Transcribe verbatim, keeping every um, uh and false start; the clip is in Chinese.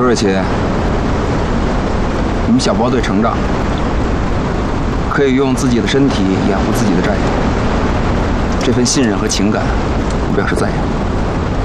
周瑞奇，你们小包队成长，可以用自己的身体掩护自己的战友，这份信任和情感，我表示赞扬。